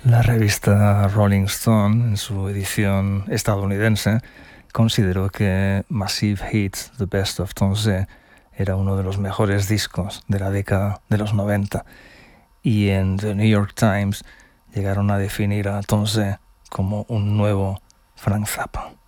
La revista Rolling Stone, en su edición estadounidense, consideró que Massive Hits, The Best of Tonze, era uno de los mejores discos de la década de los 90. Y en The New York Times llegaron a definir a Tonze como un nuevo Frank Zappa.